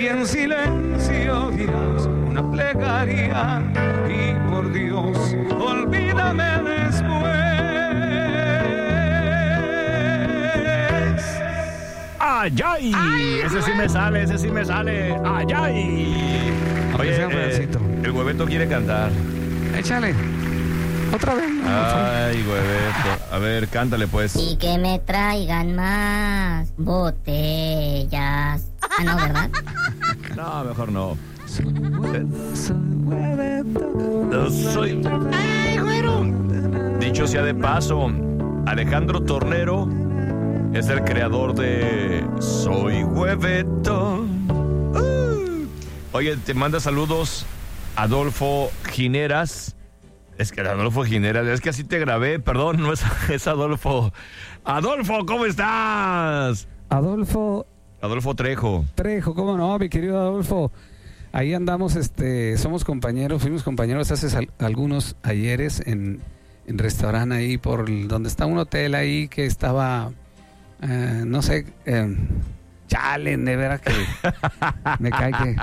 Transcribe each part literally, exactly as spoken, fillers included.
Y en silencio dirás una plegaria y por Dios, olvídame después. ¡Ay, ay! Ay, ese sí me sale, ese sí me sale. ¡Ay, ay! Oye, eh, el hueveto quiere cantar. Échale. Otra vez. Ay, hueveto. A ver, cántale pues. Y que me traigan más botellas. Ah, no, ¿verdad? No, mejor no. Soy hueveto. No soy... ¡Ay, güero! Dicho sea de paso, Alejandro Tornero es el creador de Soy Hueveto. Uh. Oye, te manda saludos Adolfo Gineras. Es que Adolfo Gineras, es que así te grabé, perdón, no es, es Adolfo. Adolfo, ¿cómo estás? Adolfo Adolfo Trejo. Trejo, ¿cómo no, mi querido Adolfo? Ahí andamos, este, somos compañeros, fuimos compañeros hace sal, algunos ayeres en, en restaurante ahí por el, donde está un hotel ahí que estaba, eh, no sé, eh, chale, de veras que me cae que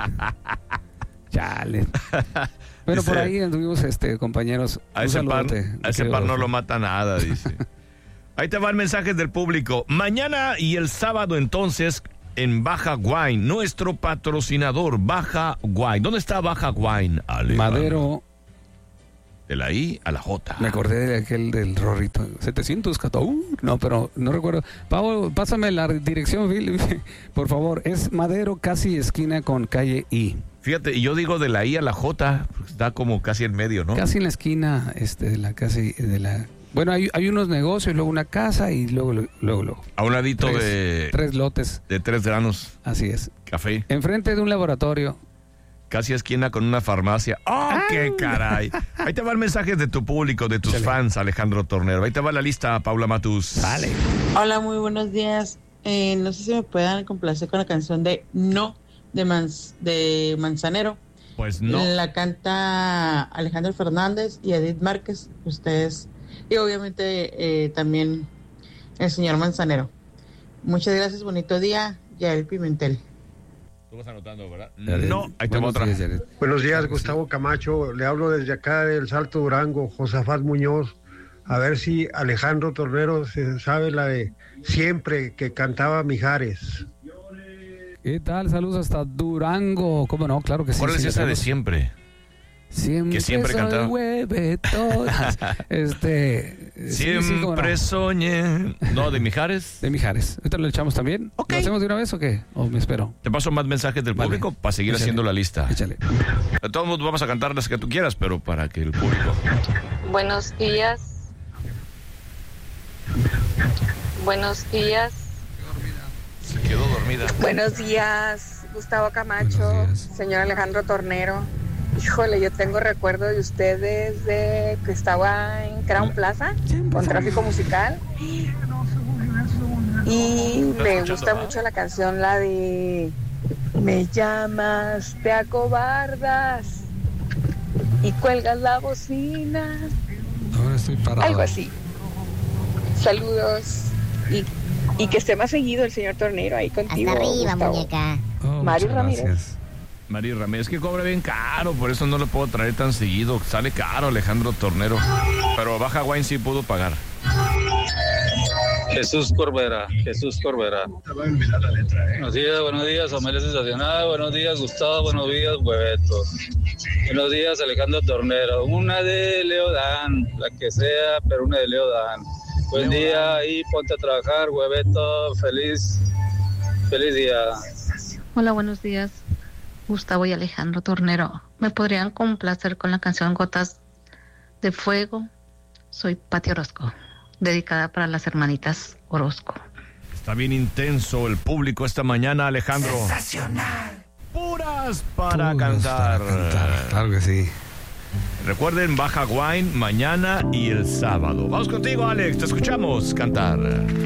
chale. Bueno, dice, por ahí anduvimos este, compañeros. A ese par, a ese par no lo mata nada, dice. Ahí te van mensajes del público. Mañana y el sábado entonces en Baja Wine, nuestro patrocinador, Baja Wine. ¿Dónde está Baja Wine, Ale? Madero. De la I a la J. Me acordé de aquel del Rorrito. setecientos catorce. Uh, no, pero no recuerdo. Pablo, pásame la dirección, por favor. Es Madero, casi esquina con calle I. Fíjate, y yo digo de la I a la J, está como casi en medio, ¿no? Casi en la esquina, este, de la casi de la. Bueno, hay, hay unos negocios, luego una casa y luego, luego, luego. A un ladito tres, de. Tres lotes. De tres granos. Así es. Café. Enfrente de un laboratorio. Casi esquina con una farmacia. ¡Oh, ¡ay, qué caray! Ahí te van mensajes de tu público, de tus Chale. fans, Alejandro Tornero. Ahí te va la lista, Paula Matus. Vale. Hola, muy buenos días. Eh, no sé si me puedan complacer con la canción de No, de, Manz, de Manzanero. Pues no. La canta Alejandro Fernández y Edith Márquez, ustedes, y obviamente eh, también el señor Manzanero. Muchas gracias, bonito día, Yael Pimentel. Tú vas anotando, ¿verdad? No, ahí tengo otra. Días, Buenos días, Gustavo Camacho. Le hablo desde acá del Salto Durango, Josafat Muñoz. A ver si Alejandro Tornero se sabe la de Siempre, que cantaba Mijares. ¿Qué tal? Saludos hasta Durango. ¿Cómo no? Claro que sí. ¿Cuál es esa de Siempre? Siempre que siempre soy cantaba. Hueveto. este, siempre sí, sí, no. soñé. No, de Mijares. De Mijares. ¿Ahorita lo echamos también? Okay. ¿Lo hacemos de una vez o qué? ¿O me espero? Te paso más mensajes del vale. público para seguir Échale. haciendo la lista. Échale. De todos modos vamos a cantar las que tú quieras, pero para que el público. Buenos días. Buenos días. Se quedó dormida. Buenos días, Gustavo Camacho, días. Señor Alejandro Tornero. Híjole, yo tengo recuerdo de ustedes de que estaba en Crown Plaza con Tráfico Musical. Y me gusta mucho la canción, la de Me llamas, te acobardas y cuelgas la bocina. Ahora estoy parado. Algo así. Saludos y, y que esté más seguido el señor Tornero ahí contigo. Hasta arriba, Gustavo. muñeca. Oh, Mario Ramírez. Gracias. Mario Ramírez, que cobra bien caro, por eso no lo puedo traer tan seguido. Sale caro Alejandro Tornero. Pero Baja Wine sí pudo pagar. Jesús Corbera, Jesús Corbera. Buenos días, buenos días, Amelia Sensacional. Buenos días, Gustavo. Buenos días, Hueveto. Buenos días, Alejandro Tornero. Una de Leodán, la que sea, pero una de Leodán. Buen Leodán. Día y ponte a trabajar, Hueveto. Feliz, feliz día. Hola, buenos días, Gustavo y Alejandro Tornero. ¿Me podrían complacer con la canción Gotas de Fuego? Soy Pati Orozco, dedicada para las hermanitas Orozco. Está bien intenso el público esta mañana, Alejandro. Sensacional. Puras para Puras cantar. para cantar. Claro que sí. Recuerden, Baja Wine mañana y el sábado. Vamos contigo, Alex. Te escuchamos cantar.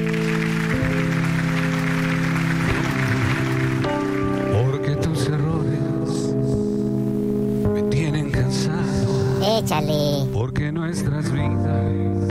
Porque tus errores me tienen cansado. Échale. Porque nuestras vidas